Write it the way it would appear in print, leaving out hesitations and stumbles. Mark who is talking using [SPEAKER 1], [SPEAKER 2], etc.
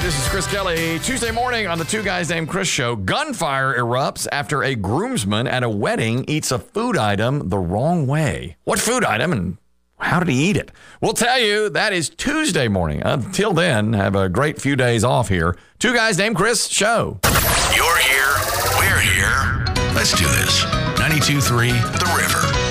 [SPEAKER 1] This is Chris Kelly. Tuesday morning on the Two Guys Named Chris show, gunfire erupts after a groomsman at a wedding eats a food item the wrong way. What food item and how did he eat it? We'll tell you. That is Tuesday morning. Until then, have a great few days off here. Two Guys Named Chris show.
[SPEAKER 2] You're here. We're here. Let's do this. 92.3 The River.